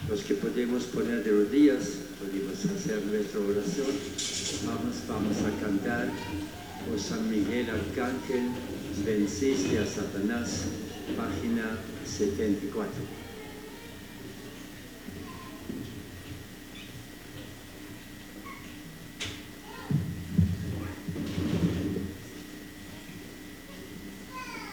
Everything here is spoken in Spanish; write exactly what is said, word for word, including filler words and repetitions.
Los que podemos poner de rodillas, podemos hacer nuestra oración. Vamos, vamos a cantar. Oh San Miguel Arcángel, venciste a Satanás, página setenta y cuatro.